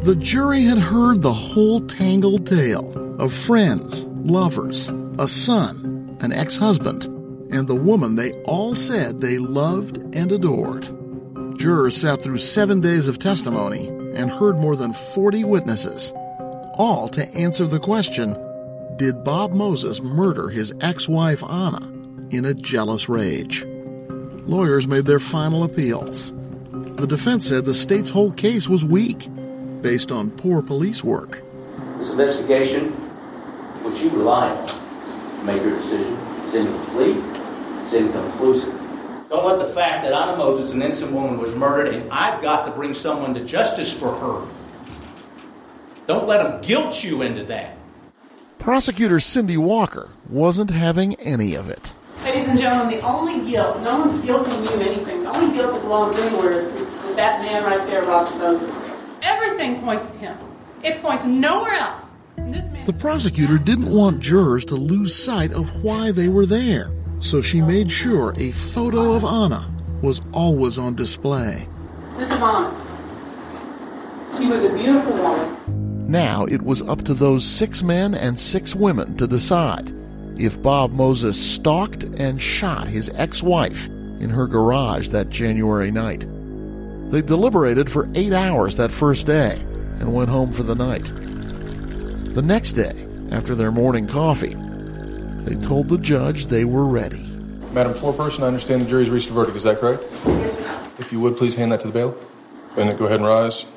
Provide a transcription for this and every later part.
The jury had heard the whole tangled tale of friends, lovers, a son, an ex-husband, and the woman they all said they loved and adored. Jurors sat through 7 days of testimony and heard more than 40 witnesses, all to answer the question, did Bob Moses murder his ex-wife Anna in a jealous rage? Lawyers made their final appeals. The defense said the state's whole case was weak, based on poor police work. This investigation, which you rely on to make your decision, is incomplete, it's inconclusive. Don't let the fact that Anna Moses, an innocent woman, was murdered and I've got to bring someone to justice for her. Don't let them guilt you into that. Prosecutor Cindy Walker wasn't having any of it. Ladies and gentlemen, the only guilt, no one's guilting you of anything, the only guilt that belongs anywhere is that man right there, Robert Moses. Everything points to him. It points nowhere else. The prosecutor didn't want jurors to lose sight of why they were there, so she made sure a photo of Anna was always on display. This is Anna. She was a beautiful woman. Now it was up to those 6 men and 6 women to decide if Bob Moses stalked and shot his ex-wife in her garage that January night. They deliberated for 8 hours that first day and went home for the night. The next day, after their morning coffee, they told the judge they were ready. Madam Foreperson, I understand the jury's reached a verdict. Is that correct? Yes, ma'am. If you would, please hand that to the bailiff. Bennett, go ahead and rise.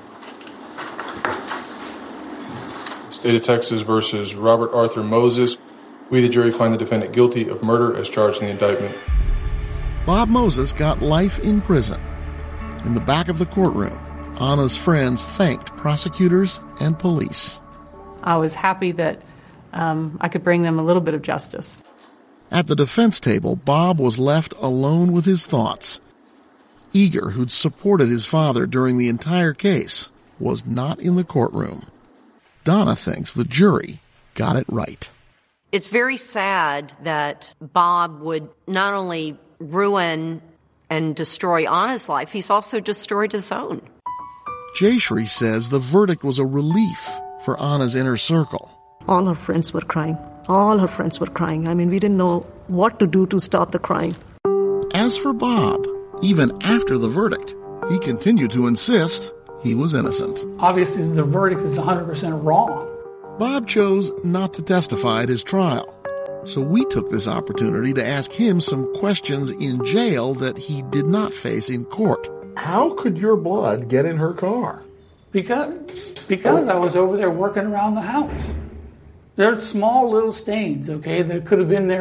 State of Texas versus Robert Arthur Moses. We, the jury, find the defendant guilty of murder as charged in the indictment. Bob Moses got life in prison. In the back of the courtroom, Anna's friends thanked prosecutors and police. I was happy that I could bring them a little bit of justice. At the defense table, Bob was left alone with his thoughts. Eager, who'd supported his father during the entire case, was not in the courtroom. Donna thinks the jury got it right. It's very sad that Bob would not only ruin and destroy Anna's life, he's also destroyed his own. Jayshree says the verdict was a relief for Anna's inner circle. All her friends were crying. All her friends were crying. I mean, we didn't know what to do to stop the crying. As for Bob, even after the verdict, he continued to insist he was innocent. Obviously, the verdict is 100% wrong. Bob chose not to testify at his trial, so we took this opportunity to ask him some questions in jail that he did not face in court. How could your blood get in her car? Because I was over there working around the house. There's small little stains, okay, that could have been there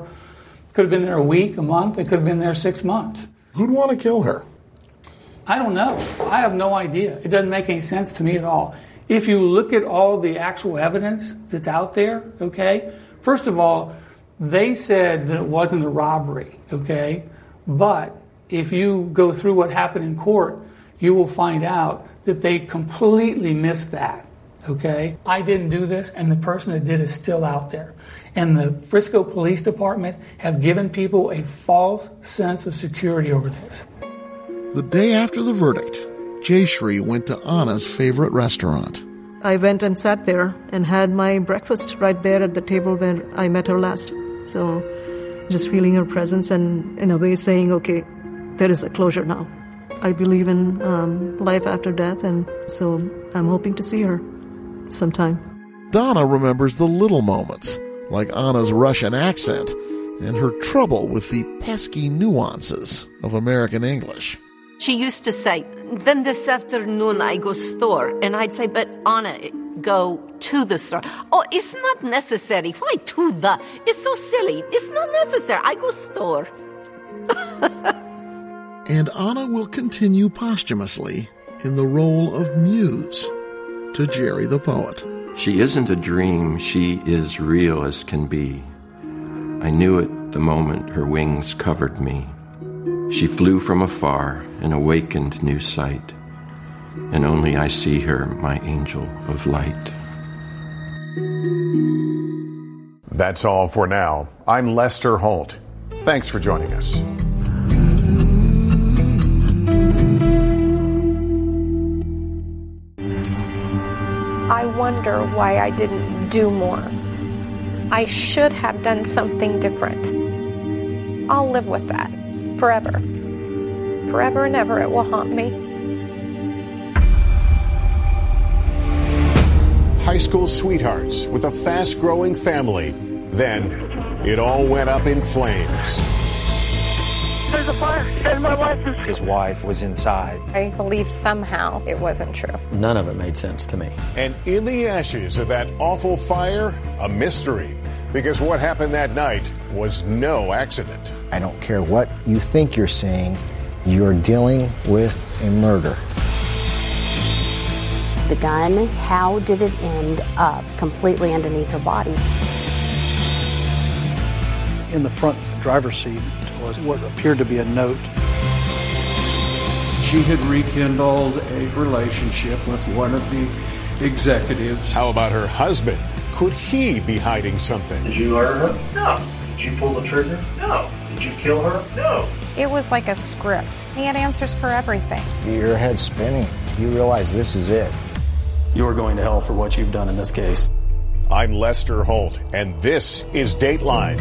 a week, a month, they could have been there 6 months. Who'd want to kill her? I don't know. I have no idea. It doesn't make any sense to me at all. If you look at all the actual evidence that's out there, okay, first of all, they said that it wasn't a robbery, okay, but if you go through what happened in court, you will find out that they completely missed that, okay? I didn't do this, and the person that did is still out there. And the Frisco Police Department have given people a false sense of security over this. The day after the verdict, Jayshree went to Anna's favorite restaurant. I went and sat there and had my breakfast right there at the table where I met her last. So just feeling her presence and in a way saying, okay, there is a closure now. I believe in life after death, and so I'm hoping to see her sometime. Donna remembers the little moments, like Anna's Russian accent and her trouble with the pesky nuances of American English. She used to say, then this afternoon I go store. And I'd say, but Anna, go to the store. Oh, it's not necessary. Why to the? It's so silly. It's not necessary. I go store. And Anna will continue posthumously in the role of muse to Jerry the poet. She isn't a dream. She is real as can be. I knew it the moment her wings covered me. She flew from afar, an awakened new sight, and only I see her, my angel of light. That's all for now. I'm Lester Holt. Thanks for joining us. I wonder why I didn't do more. I should have done something different. I'll live with that forever. Forever and ever it will haunt me. High school sweethearts with a fast-growing family. Then it all went up in flames. There's a fire, and my wife is... His wife was inside. I believe somehow it wasn't true. None of it made sense to me. And in the ashes of that awful fire, a mystery. Because what happened that night was no accident. I don't care what you think you're seeing, you're dealing with a murder. The gun, how did it end up completely underneath her body? In the front driver's seat was what appeared to be a note. She had rekindled a relationship with one of the executives. How about her husband? Could he be hiding something? Did you murder her? No. Did you pull the trigger? No. Did you kill her? No. It was like a script. He had answers for everything. Your head's spinning. You realize this is it. You're going to hell for what you've done in this case. I'm Lester Holt, and this is Dateline.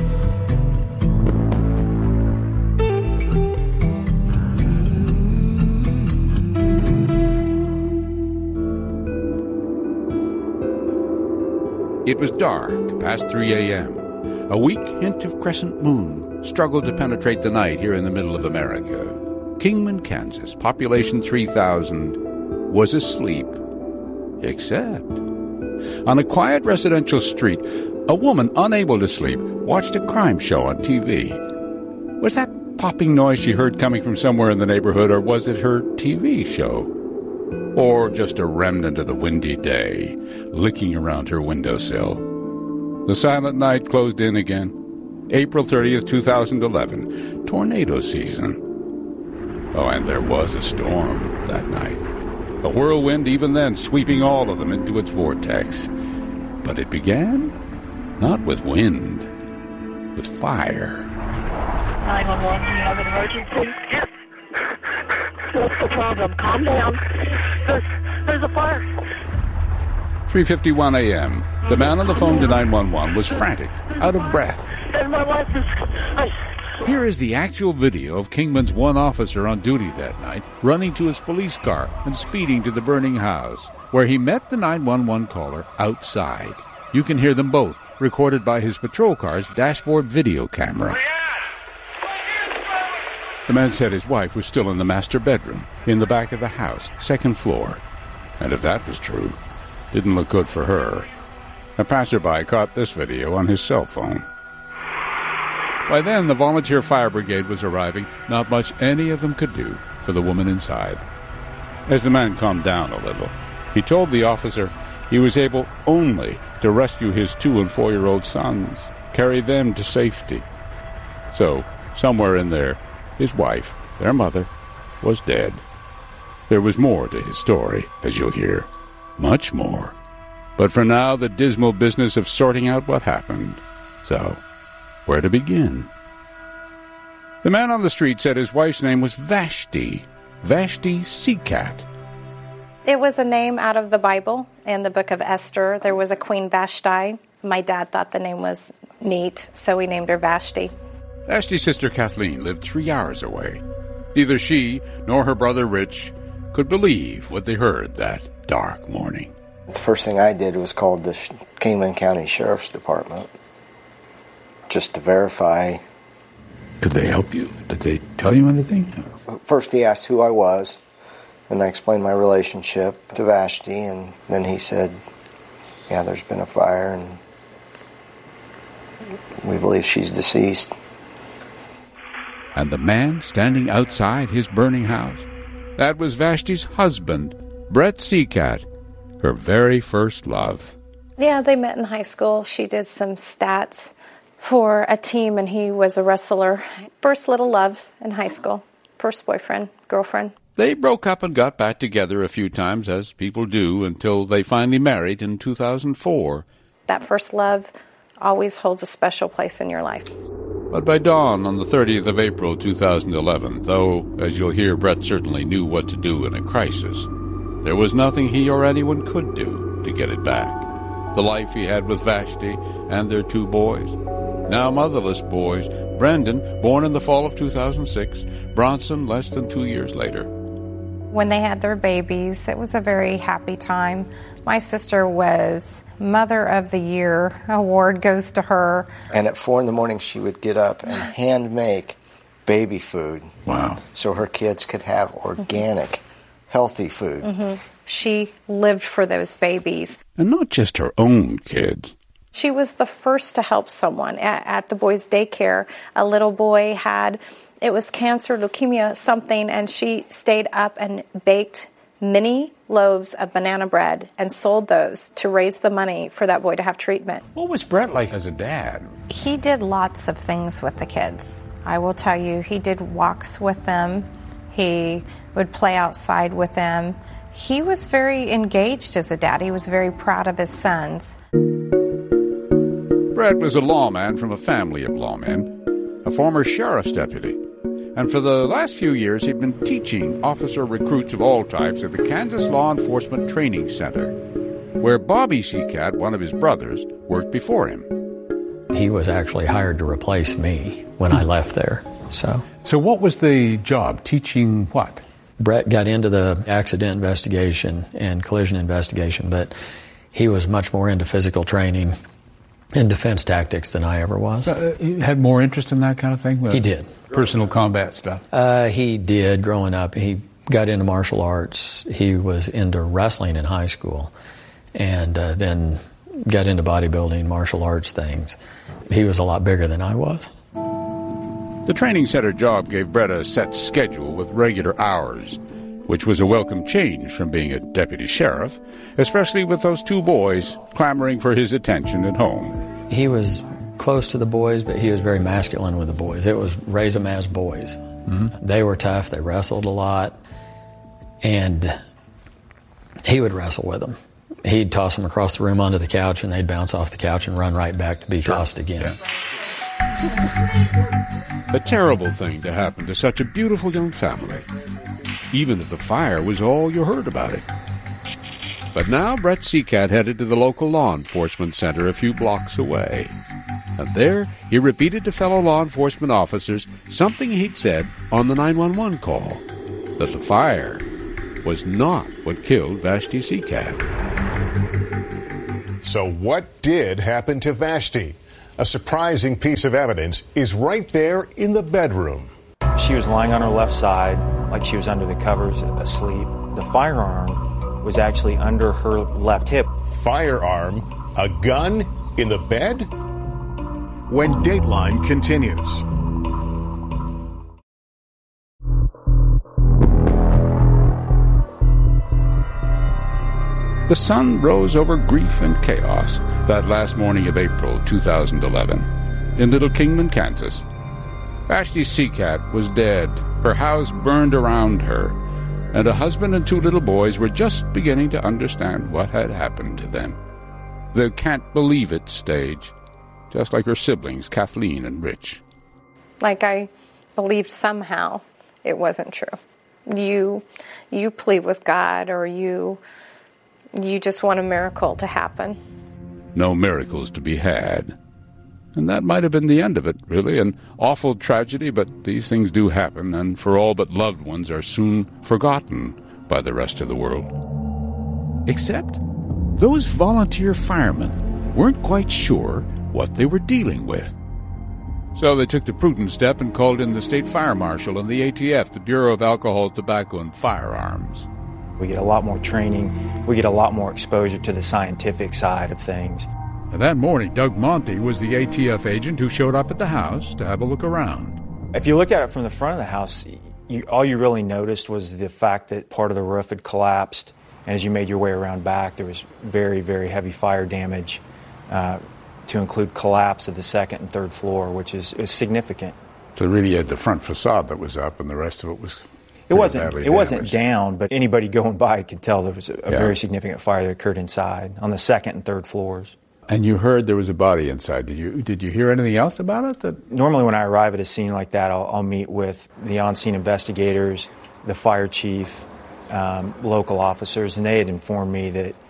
It was dark, past 3 a.m. A weak hint of crescent moon struggled to penetrate the night here in the middle of America. Kingman, Kansas, population 3,000, was asleep. Except, on a quiet residential street, a woman unable to sleep watched a crime show on TV. Was that popping noise she heard coming from somewhere in the neighborhood, or was it her TV show? Or just a remnant of the windy day, licking around her windowsill? The silent night closed in again. April 30th, 2011, tornado season. Oh, and there was a storm that night. A whirlwind even then sweeping all of them into its vortex. But it began not with wind, with fire. 911, you have an emergency? Yes. What's the problem? Calm down. There's a fire. 3:51 a.m. The man on the phone to 911 was frantic, out of breath. And my wife is... Here is the actual video of Kingman's one officer on duty that night running to his police car and speeding to the burning house, where he met the 911 caller outside. You can hear them both, recorded by his patrol car's dashboard video camera. The man said his wife was still in the master bedroom, in the back of the house, second floor. And if that was true, didn't look good for her. A passerby caught this video on his cell phone. By then, the volunteer fire brigade was arriving. Not much any of them could do for the woman inside. As the man calmed down a little, he told the officer he was able only to rescue his 2- and 4-year-old sons, carry them to safety. So, somewhere in there, his wife, their mother, was dead. There was more to his story, as you'll hear. Much more. But for now, the dismal business of sorting out what happened. So, where to begin? The man on the street said his wife's name was Vashti. Vashti Seacat. It was a name out of the Bible. In the book of Esther, there was a Queen Vashti. My dad thought the name was neat, so we named her Vashti. Vashti's sister Kathleen lived 3 hours away. Neither she nor her brother Rich could believe what they heard that dark morning. The first thing I did was called the Kingman County Sheriff's Department just to verify. Could they help you? Did they tell you anything? First he asked who I was, and I explained my relationship to Vashti, and then he said, yeah, there's been a fire, and we believe she's deceased. And the man standing outside his burning house, that was Vashti's husband, Brett Seacat, her very first love. Yeah, they met in high school. She did some stats for a team, and he was a wrestler. First little love in high school. First boyfriend, girlfriend. They broke up and got back together a few times, as people do, until they finally married in 2004. That first love always holds a special place in your life. But by dawn on the 30th of April 2011, though, as you'll hear, Brett certainly knew what to do in a crisis, there was nothing he or anyone could do to get it back. The life he had with Vashti and their 2 boys. Now motherless boys, Brendan, born in the fall of 2006, Bronson less than 2 years later. When they had their babies, it was a very happy time. My sister was Mother of the Year. Award goes to her. And at 4 a.m, she would get up and hand make baby food. Wow. So her kids could have organic, healthy food. Mm-hmm. She lived for those babies. And not just her own kids. She was the first to help someone. At the boys' daycare, a little boy had, it was cancer, leukemia, something, and she stayed up and baked mini loaves of banana bread and sold those to raise the money for that boy to have treatment. What was Brett like as a dad? He did lots of things with the kids. I will tell you, he did walks with them. He would play outside with them. He was very engaged as a dad. He was very proud of his sons. Brett was a lawman from a family of lawmen, a former sheriff's deputy. And for the last few years, he'd been teaching officer recruits of all types at the Kansas Law Enforcement Training Center, where Bobby Seacat, one of his brothers, worked before him. He was actually hired to replace me when I left there. So what was the job? Teaching what? Brett got into the accident investigation and collision investigation, but he was much more into physical training and defense tactics than I ever was. He had more interest in that kind of thing? He did. Personal combat stuff? He did growing up. He got into martial arts. He was into wrestling in high school and then got into bodybuilding, martial arts things. He was a lot bigger than I was. The training center job gave Brett a set schedule with regular hours, which was a welcome change from being a deputy sheriff, especially with those 2 boys clamoring for his attention at home. He was close to the boys, but he was very masculine with the boys. It was raise them as boys. Mm-hmm. They were tough. They wrestled a lot. And he would wrestle with them. He'd toss them across the room onto the couch, and they'd bounce off the couch and run right back to be tossed again. Yeah. A terrible thing to happen to such a beautiful young family, even if the fire was all you heard about it. But now Brett Seacat headed to the local law enforcement center a few blocks away. And there he repeated to fellow law enforcement officers something he'd said on the 911 call, that the fire was not what killed Vashti Seacat. So what did happen to Vashti? A surprising piece of evidence is right there in the bedroom. She was lying on her left side, like she was under the covers asleep. The firearm was actually under her left hip. Firearm? A gun? In the bed? When Dateline continues. The sun rose over grief and chaos that last morning of April 2011 in Little Kingman, Kansas. Vashti Seacat was dead, her house burned around her, and a husband and 2 little boys were just beginning to understand what had happened to them. The can't-believe-it stage, just like her siblings, Kathleen and Rich. Like I believed somehow it wasn't true. You plead with God, or you just want a miracle to happen. No miracles to be had. And that might have been the end of it, really. An awful tragedy, but these things do happen, and for all but loved ones are soon forgotten by the rest of the world. Except those volunteer firemen weren't quite sure what they were dealing with. So they took the prudent step and called in the state fire marshal and the ATF, the Bureau of Alcohol, Tobacco, and Firearms. We get a lot more training. We get a lot more exposure to the scientific side of things. And that morning, Doug Monty was the ATF agent who showed up at the house to have a look around. If you look at it from the front of the house, all you really noticed was the fact that part of the roof had collapsed. And as you made your way around back, there was very, very heavy fire damage, to include collapse of the second and third floor, which is significant. So really you had the front facade that was up and the rest of it was It wasn't down, but anybody going by could tell there was a very significant fire that occurred inside on the second and third floors. And you heard there was a body inside. Did you hear anything else about it? Normally when I arrive at a scene like that, I'll meet with the on-scene investigators, the fire chief, local officers, and they had informed me that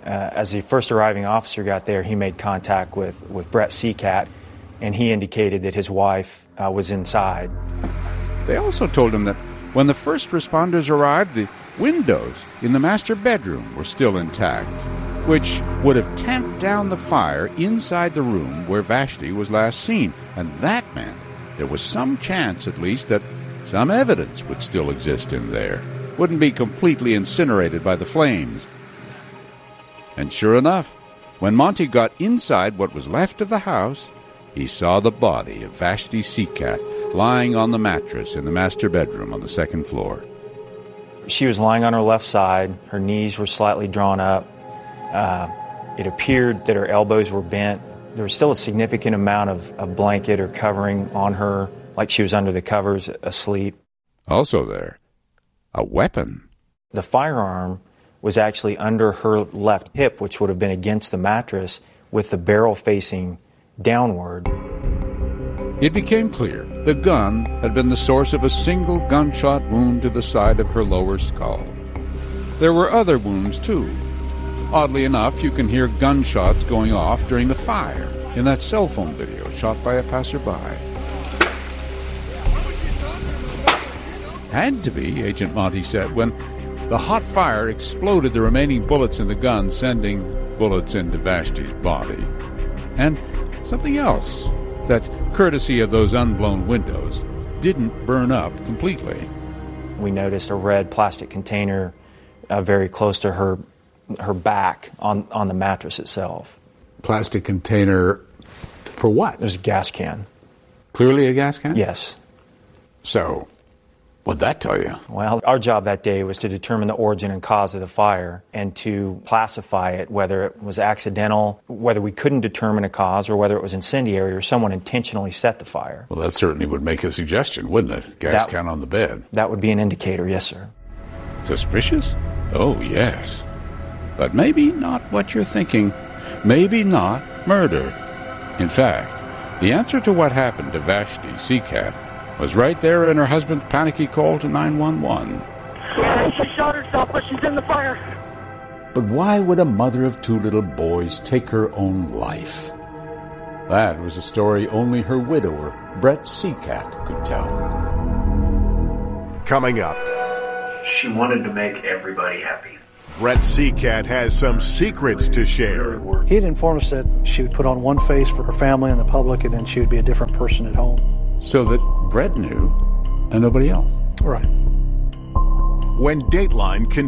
As the first arriving officer got there, he made contact with Brett Seacat, and he indicated that his wife was inside. They also told him that when the first responders arrived, the windows in the master bedroom were still intact, which would have tamped down the fire inside the room where Vashti was last seen. And that meant there was some chance, at least, that some evidence would still exist in there. Wouldn't be completely incinerated by the flames. And sure enough, when Monty got inside what was left of the house, he saw the body of Vashti Seacat lying on the mattress in the master bedroom on the second floor. She was lying on her left side. Her knees were slightly drawn up. It appeared that her elbows were bent. There was still a significant amount of blanket or covering on her, like she was under the covers asleep. Also there, a weapon. The firearm was actually under her left hip, which would have been against the mattress, with the barrel facing downward. It became clear the gun had been the source of a single gunshot wound to the side of her lower skull. There were other wounds, too. Oddly enough, you can hear gunshots going off during the fire in that cell phone video shot by a passerby. Had to be, Agent Monty said, when the hot fire exploded the remaining bullets in the gun, sending bullets into Vashti's body. And something else, that, courtesy of those unblown windows, didn't burn up completely. We noticed a red plastic container very close to her back on the mattress itself. Plastic container for what? It was a gas can. Clearly a gas can? Yes. So, what'd that tell you? Well, our job that day was to determine the origin and cause of the fire and to classify it, whether it was accidental, whether we couldn't determine a cause, or whether it was incendiary or someone intentionally set the fire. Well, that certainly would make a suggestion, wouldn't it? Gas can on the bed. That would be an indicator, yes, sir. Suspicious? Oh, yes. But maybe not what you're thinking. Maybe not murder. In fact, the answer to what happened to Vashti Seacat was right there in her husband's panicky call to 911. She shot herself, but she's in the fire. But why would a mother of two little boys take her own life? That was a story only her widower, Brett Seacat, could tell. Coming up. She wanted to make everybody happy. Brett Seacat has some secrets to share. He had informed us that she would put on one face for her family and the public, and then she would be a different person at home. So that Brett knew and nobody else. Right. When Dateline continues.